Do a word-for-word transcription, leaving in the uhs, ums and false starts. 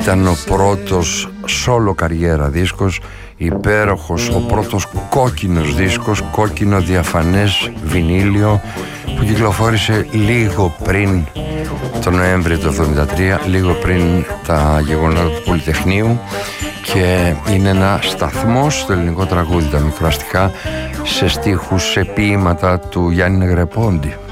Ήταν ο πρώτος solo καριέρα δίσκος, υπέροχος, ο πρώτος κόκκινος δίσκος, κόκκινο διαφανές βινίλιο, που κυκλοφόρησε λίγο πριν τον Νοέμβριο του εβδομήντα τρία, λίγο πριν τα γεγονότα του Πολυτεχνείου, και είναι ένα σταθμός στο ελληνικό τραγούδι, τα μικροαστικά, σε στίχους, σε ποίηματα του Γιάννη Νεγρεπόντι.